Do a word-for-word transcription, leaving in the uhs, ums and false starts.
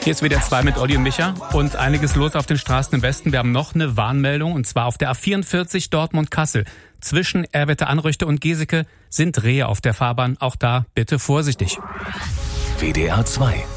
Hier ist W D R zwei mit Olli und Micha und einiges los auf den Straßen im Westen. Wir haben noch eine Warnmeldung und zwar auf der A vierundvierzig Dortmund-Kassel. Zwischen Erwitte-Anrüchte und Geseke sind Rehe auf der Fahrbahn. Auch da bitte vorsichtig. W D R zwei